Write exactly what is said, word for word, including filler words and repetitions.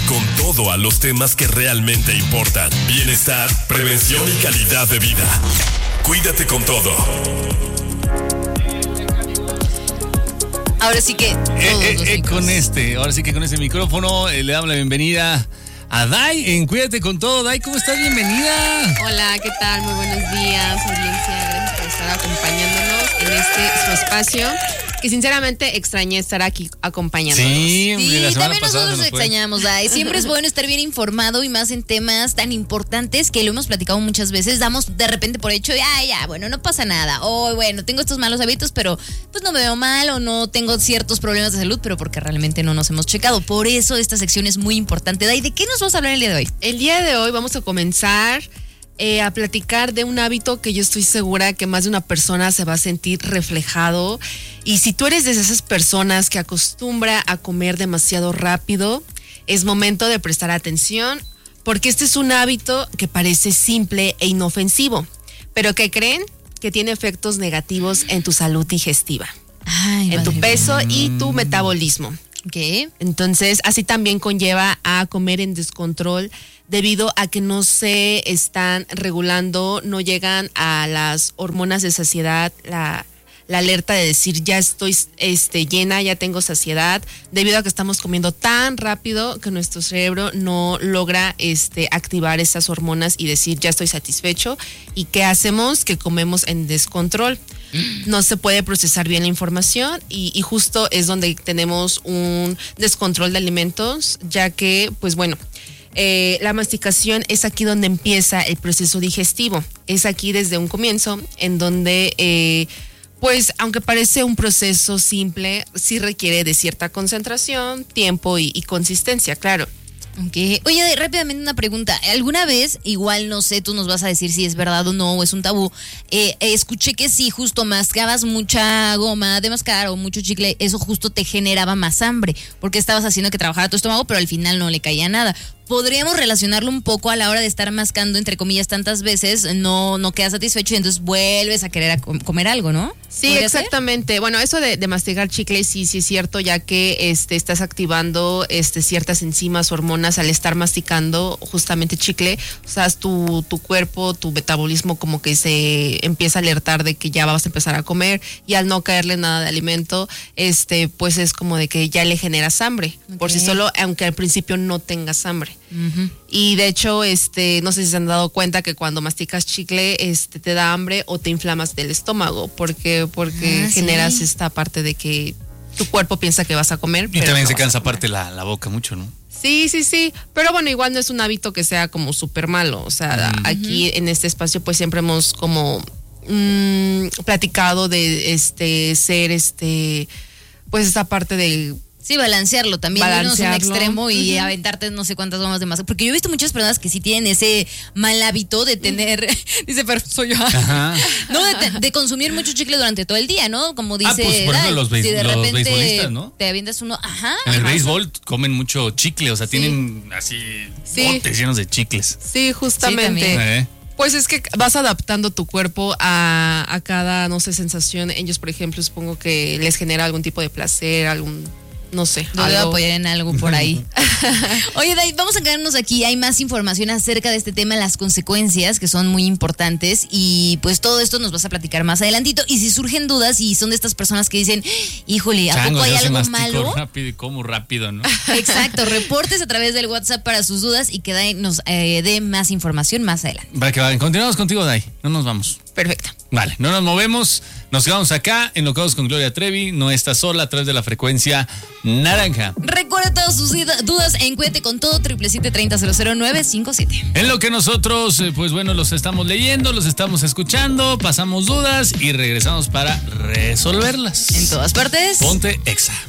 con todo a los temas que realmente importan. Bienestar, prevención y calidad de vida. Cuídate con todo. Ahora sí que eh, eh, con este, ahora sí que con este micrófono eh, le damos la bienvenida a Dai en Cuídate con Todo. Dai, ¿cómo estás? Bienvenida. Hola, ¿qué tal? Muy buenos días, audiencia. Gracias por estar acompañándonos en este su espacio. Que sinceramente extrañé estar aquí acompañándonos. Sí, sí la también pasada nosotros nos extrañamos, Dai. Siempre es bueno estar bien informado y más en temas tan importantes que lo hemos platicado muchas veces. Damos de repente por hecho, ya, ya, bueno, no pasa nada. O bueno, tengo estos malos hábitos, pero pues no me veo mal o no tengo ciertos problemas de salud, pero porque realmente no nos hemos checado. Por eso esta sección es muy importante. Dai, ¿de qué nos vamos a hablar el día de hoy? El día de hoy vamos a comenzar eh, a platicar de un hábito que yo estoy segura que más de una persona se va a sentir reflejado. Y si tú eres de esas personas que acostumbra a comer demasiado rápido, es momento de prestar atención, porque este es un hábito que parece simple e inofensivo, pero que creen que tiene efectos negativos en tu salud digestiva, Ay, en tu madre. peso y tu metabolismo. ¿Qué? Entonces, así también conlleva a comer en descontrol debido a que no se están regulando, no llegan a las hormonas de saciedad, la, la alerta de decir ya estoy este, llena, ya tengo saciedad, debido a que estamos comiendo tan rápido que nuestro cerebro no logra este, activar esas hormonas y decir ya estoy satisfecho. ¿Y qué hacemos? Que comemos en descontrol. No se puede procesar bien la información y, y justo es donde tenemos un descontrol de alimentos, ya que, pues bueno, eh, la masticación es aquí donde empieza el proceso digestivo. Es aquí desde un comienzo en donde, eh, pues, aunque parece un proceso simple, sí requiere de cierta concentración, tiempo y, y consistencia, claro. Okay. Oye, rápidamente una pregunta. ¿Alguna vez, igual no sé, tú nos vas a decir si es verdad o no, o es un tabú, eh, eh, escuché que si justo mascabas mucha goma de mascar o mucho chicle, eso justo te generaba más hambre, porque estabas haciendo que trabajara tu estómago, pero al final no le caía nada? ¿Podríamos relacionarlo un poco a la hora de estar mascando, entre comillas, tantas veces, no, no quedas satisfecho y entonces vuelves a querer a comer algo, ¿no? Sí, exactamente. Ser? Bueno, eso de, de masticar chicle sí, sí es cierto, ya que este, estás activando este, ciertas enzimas, hormonas al estar masticando justamente chicle. O sea, tu, tu cuerpo, tu metabolismo como que se empieza a alertar de que ya vas a empezar a comer y al no caerle nada de alimento, este, pues es como de que ya le generas hambre, okay, por sí solo, aunque al principio no tengas hambre. Uh-huh. Y de hecho, este, no sé si se han dado cuenta que cuando masticas chicle, este, te da hambre o te inflamas del estómago, porque, porque ah, generas sí. esta parte de que tu cuerpo piensa que vas a comer. Y pero también no se cansa aparte la, la boca mucho, ¿no? Sí, sí, sí, pero bueno, igual no es un hábito que sea como súper malo, o sea, uh-huh. aquí en este espacio pues siempre hemos como mmm, platicado de este ser, este, pues esta parte de... Sí, balancearlo también, irnos a un extremo y uh-huh. aventarte no sé cuántas gomas de masa. Porque yo he visto muchas personas que sí tienen ese mal hábito de tener, uh-huh. dice, pero soy yo, no, de, de consumir mucho chicle durante todo el día, ¿no? Como dice, ah, pues, por ejemplo, los, beis- si de los repente beisbolistas, ¿no? Te avientas uno, ajá. En el ajá. béisbol comen mucho chicle, o sea, sí. tienen así sí. botes llenos de chicles. Sí, justamente. Sí, eh. Pues es que vas adaptando tu cuerpo a, a cada, no sé, sensación. Ellos, por ejemplo, supongo que les genera algún tipo de placer, algún... No sé. No debo apoyar en algo por ahí. Oye, Dai, vamos a quedarnos aquí. Hay más información acerca de este tema, las consecuencias, que son muy importantes. Y pues todo esto nos vas a platicar más adelantito. Y si surgen dudas y son de estas personas que dicen, híjole, ¿a Chango, poco hay algo se malo? Rápido y como rápido, ¿no? Exacto. Reportes a través del WhatsApp para sus dudas y que Dai nos eh, dé más información más adelante. Va, que va. Continuamos contigo, Dai. No nos vamos. Perfecto. Vale, no nos movemos, nos quedamos acá en Locados con Gloria Trevi, no estás sola a través de la frecuencia naranja. Recuerda todas sus dudas en Cuídate con Todo, siete siete siete, tres cero cero cero nueve cinco siete. En lo que nosotros, pues bueno, los estamos leyendo, los estamos escuchando, pasamos dudas y regresamos para resolverlas. En todas partes. Ponte Exa.